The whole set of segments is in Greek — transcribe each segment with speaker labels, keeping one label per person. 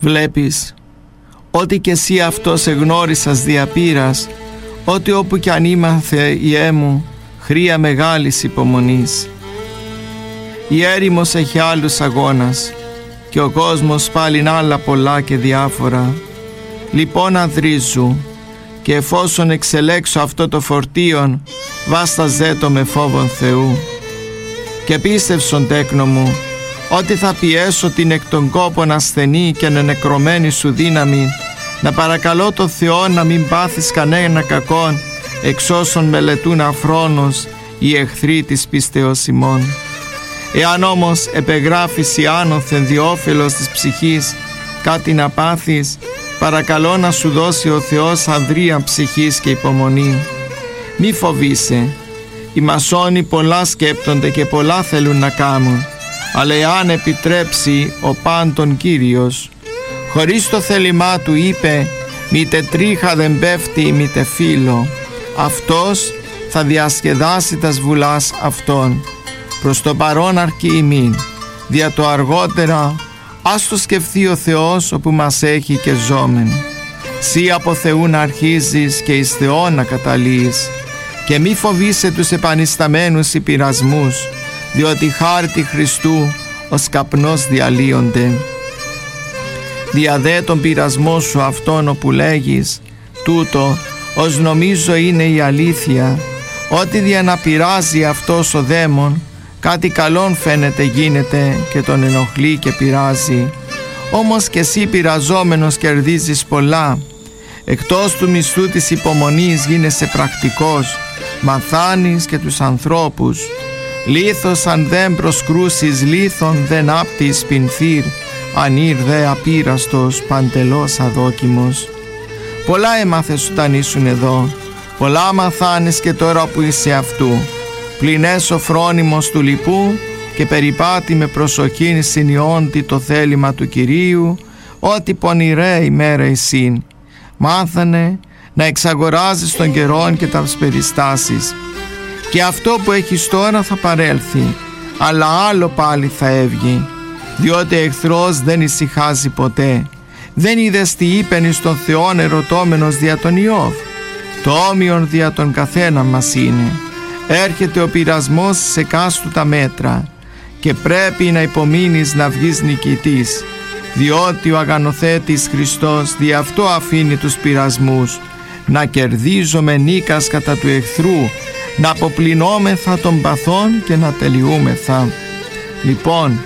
Speaker 1: Βλέπεις ότι κι εσύ αυτός εγνώρισας διαπείρας, ότι όπου κι αν ήμαθε Ιε μου, χρία μεγάλης υπομονής. Η έρημος έχει άλλους αγώνας και ο κόσμος πάλιν άλλα πολλά και διάφορα. Λοιπόν αδρίζου, και εφόσον εξελέξω αυτό το φορτίον, βάστα ζέτο με φόβον Θεού. Και πίστευσον τέκνο μου, ότι θα πιέσω την εκ των κόπων ασθενή και νεκρωμένη σου δύναμη, να παρακαλώ το Θεό να μην πάθεις κανένα κακόν, εξ όσων μελετούν αφρόνος οι εχθροί της πίστεως ημών. Εάν όμως επεγράφεις η άνωθεν διόφελος της ψυχής κάτι να πάθεις, παρακαλώ να σου δώσει ο Θεός ανδρεία ψυχής και υπομονή. Μη φοβείσαι. Οι μασόνοι πολλά σκέπτονται και πολλά θέλουν να κάνουν, αλλά εάν επιτρέψει ο πάντων Κύριος, χωρίς το θέλημά του είπε, μήτε τρίχα δεν πέφτει μήτε φύλλο, αυτός θα διασκεδάσει τας βουλάς αυτών. Προς το παρόν αρκεί ημίν, δια το αργότερα ας το σκεφτεί ο Θεός όπου μας έχει και ζώμεν. Σύ από Θεού να αρχίζεις και εις Θεό να καταλύεις, και μη φοβείσαι τους επανισταμένους υπειρασμούς, διότι χάρτη Χριστού ως καπνός διαλύονται. Διαδέ τον πειρασμό σου αυτόν όπου λέγεις, τούτο ως νομίζω είναι η αλήθεια, ότι δια να πειράζει αυτός ο δαίμον, κάτι καλόν φαίνεται γίνεται και τον ενοχλεί και πειράζει. Όμως και εσύ πειραζόμενος κερδίζεις πολλά. Εκτός του μισθού της υπομονής γίνεσαι πρακτικός, μαθάνεις και τους ανθρώπους. Λίθος αν δεν προσκρούσεις λίθον δεν άπτεις πινθύρ, αν ήρθε απείραστος παντελώς αδόκιμος. Πολλά έμαθες όταν ήσουν εδώ, πολλά μαθάνεις και τώρα που είσαι αυτού. Πλην ο φρόνιμος του λοιπού και περιπάτη με προσοχήν συνιώντη το θέλημα του Κυρίου, ότι πονηρέ ημέρα εσύν. Μάθανε να εξαγοράζεις τον καιρόν και τα περιστάσεις. Και αυτό που έχεις τώρα θα παρέλθει, αλλά άλλο πάλι θα έβγει, διότι εχθρός δεν ησυχάζει ποτέ. Δεν είδες τι είπεν εις τον Θεόν ερωτώμενος δια τον Ιώβ? Το όμοιον δια τον καθένα μας είναι. Έρχεται ο πειρασμός σε κάστου τα μέτρα και πρέπει να υπομείνεις να βγεις νικητής, διότι ο αγανοθέτης Χριστός δι' αυτό αφήνει τους πειρασμούς, να κερδίζουμε νίκας κατά του εχθρού, να αποπληνόμεθα των παθών και να τελειούμεθα. Λοιπόν,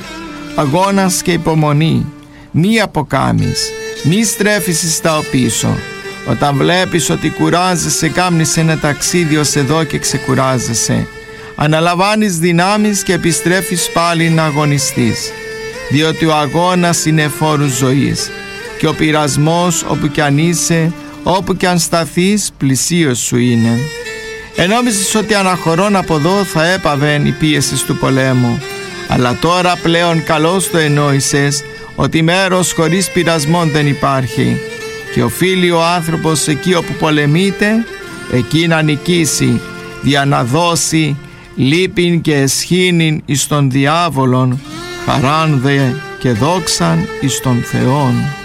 Speaker 1: αγώνας και υπομονή, μη αποκάμεις, μη στρέφεις εις τα οπίσω. Όταν βλέπεις ότι κουράζεσαι, κάμνεις ένα ταξίδι ως εδώ και ξεκουράζεσαι. Αναλαμβάνεις δυνάμεις και επιστρέφεις πάλι να αγωνιστείς, διότι ο αγώνας είναι φόρους ζωής και ο πειρασμός όπου κι αν είσαι, όπου κι αν σταθείς, πλησίος σου είναι. Ενόμιζες ότι αναχωρών από εδώ θα έπαβεν η πίεση του πολέμου, αλλά τώρα πλέον καλώς το εννοείσες ότι μέρος χωρίς πειρασμόν δεν υπάρχει, και οφείλει ο άνθρωπος εκεί όπου πολεμείται, εκεί να νικήσει, δια να δώσει λύπην και εσχήνην εις τον διάβολον, χαράν δε και δόξαν εις τον Θεόν.